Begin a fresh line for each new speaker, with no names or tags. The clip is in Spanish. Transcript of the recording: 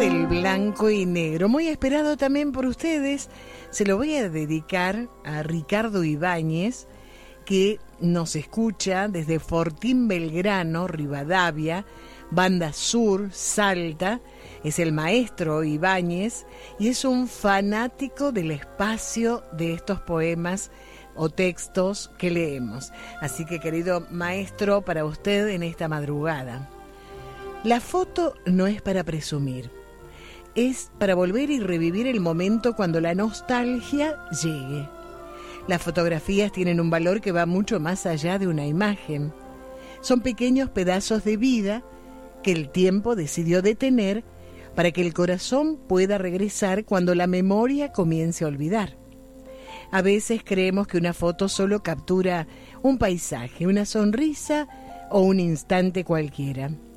del blanco y negro, muy esperado también por ustedes. Se lo voy a dedicar a Ricardo Ibáñez, que nos escucha desde Fortín Belgrano, Rivadavia, Banda Sur, Salta. Es el maestro Ibáñez y es un fanático del espacio de estos poemas o textos que leemos. Así que, querido maestro, para usted en esta madrugada. La foto no es para presumir, es para volver y revivir el momento cuando la nostalgia llegue. Las fotografías tienen un valor que va mucho más allá de una imagen. Son pequeños pedazos de vida que el tiempo decidió detener para que el corazón pueda regresar cuando la memoria comience a olvidar. A veces creemos que una foto solo captura un paisaje, una sonrisa o un instante cualquiera.